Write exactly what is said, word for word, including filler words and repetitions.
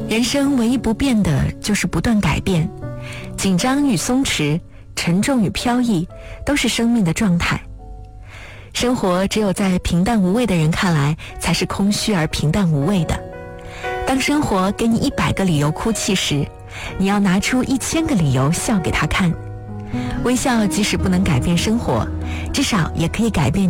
人生唯一不变的就是不断改变，紧张与松弛，沉重与飘逸，都是生命的状态。生活只有在平淡无味的人看来，才是空虚而平淡无味的。当生活给你一百个理由哭泣时，你要拿出一千个理由笑给他看。微笑即使不能改变生活，至少也可以改变